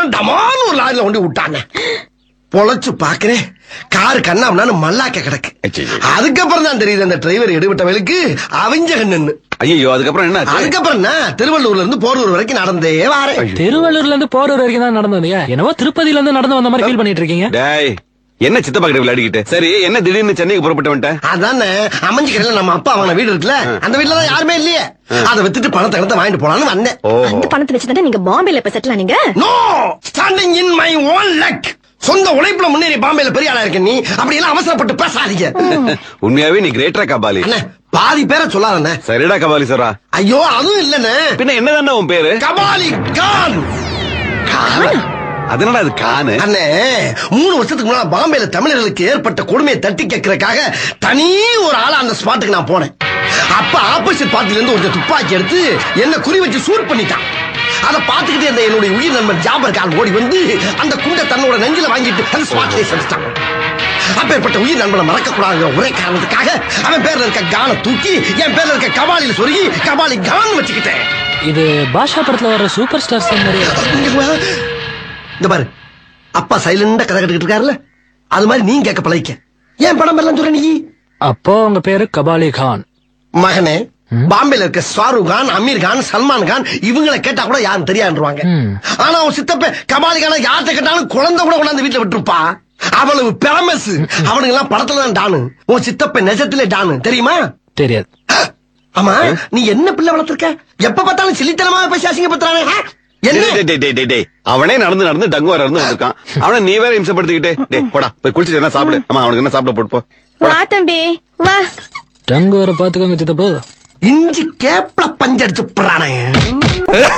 டமான்னு ஒரு லாரில கொண்டு விட்டாங்க. பொழைச்சு பாக்குறேன், காரு கண்ணாமண்ணு மல்லாக்க கிடக்கு. அதுக்கப்புறம் தான் தெரியுது அந்த டிரைவர் எடுபட்டவளுக்கு அவிஞ்ச கண்ணு. ஐயோ, அதுக்கப்புறம் என்ன? அதுக்கப்புறம் என்ன, திருவள்ளூர்ல இருந்து போரூர் வரைக்கும் நடந்தே வாரேன். திருவள்ளூர்ல இருந்து போரூர் வரைக்கும் தான் நடந்து வந்தீங்க? என்னவோ திருப்பதியில இருந்து நடந்து வந்த மாதிரி ஃபீல் பண்ணிட்டு இருக்கீங்க. என்ன சித்தப்பா கிட்ட விளையாடிக்கிட்டு? சரி, என்ன திடீர்னு சென்னைக்கு புறப்பட்டு வந்துட்டேன்? அதானே, அமைஞ்சுக்கிறதுல நம்ம அப்பா அவன வீடு இருக்குல்ல, அந்த வீட்டுல தான் யாருமே இல்லையே. அதை வித்துட்டு பணத்தை எடுத்து வாங்கிட்டு போலான்னு வந்தேன். அந்த பணத்தை வச்சுதான் நீங்க பாம்பேல இப்ப settle ஆனீங்க? No, standing in my own luck. சொந்த உழைப்புல முன்னேறி பாம்பேல பெரிய ஆளா இருக்க நீ அப்படி எல்லாம் அவசரப்பட்டு பேசாதீங்க. உண்மையாவே நீ கிரேட்டரா கபாலி? பாதி பேரை சொல்லாதண்ணே. சரிடா கபாலி சொல்றா. ஐயோ, அதுவும் இல்லண்ணே. பின்ன என்னதானே உன் பேரு? கபாலி கான். அதனால அது கானு அண்ணே. 3 வருஷத்துக்கு முன்னாடி பாம்பேல தமிழர்களுக்கு ஏற்பட்ட கொடுமையை தட்டி கேட்கறதுக்காக தனி ஒரு ஆளா அந்த ஸ்பாட்டுக்கு நான் போனேன். அப்ப ஆப்போசிட் பார்ட்டில இருந்து ஒரு துப்பாக்கி எடுத்து என்ன குறி வச்சு சூட் பண்ணிட்டான். அதை பார்த்துக்கிட்டே இருந்த என்னுடைய உயிர் நண்பன் ஜாபர் கான் ஓடி வந்து அந்த குண்டை தன்னோட நெஞ்சில வாங்கிட்டு அந்த ஸ்பாட்லயே செலுத்தான். அப்பேற்பட்ட உயிர் நண்பனை மறக்க கூடாதுங்கிற ஒரே காரணத்துக்காக அவன் பேர்ல இருக்க கானை தூக்கி என் பேர்ல இருக்க கபாலியில சொருகி கபாலி கான் வச்சுக்கிட்டேன். இது பாஷா படத்துல வர சூப்பர் ஸ்டார்ஸ் மாதிரி. இந்த பாரு, அப்பா சைலண்டா கதை கட்டுக்கிட்டு இருக்காருல்ல, அது மாதிரி நீ கேட்க பழகிக்க. ஏன் படம் எல்லாம் சொல்ற நீ? அப்போ உங்க பேரு கபாலி கான். மகனே, பாம்பேல இருக்க ஷாருக் கான், அமீர் கான், சல்மான் கான் இவங்களை கேட்டா கூட யாரும் தெரியாதுவாங்க. ஆனா அவன் சித்தப்ப கபாலி கான யார்கிட்ட கேட்டாலும் குழந்தை கூட கொண்டாந்து வீட்டுல விட்டுருப்பா. அவ்வளவு பேமஸ். அவனுங்க எல்லாம் படத்துல தான் டானு. உன் சித்தப்ப நெஜத்திலே டானு, தெரியுமா? தெரியாது. ஆமா, நீ என்ன பிள்ளை வளர்த்திருக்க? எப்ப பார்த்தாலும் சில்லித்தனமா பேசி அசிங்கப்படுத்துறானே. அவனே நடந்து நடந்து டங்குவார இருந்து வந்திருக்கான். அவனை நீ வேற இம்சப்படுத்திக்கிட்டே. போடா போய் குளிச்சுட்டு என்ன சாப்பிடு. ஆமா, அவனுக்கு என்ன சாப்பிட போட்டு போ. வா தம்பி வா. டங்குவார பாத்துக்கோங்க சித்தப்போ. இஞ்சி கேப்ல பஞ்சடிச்சு போறானே.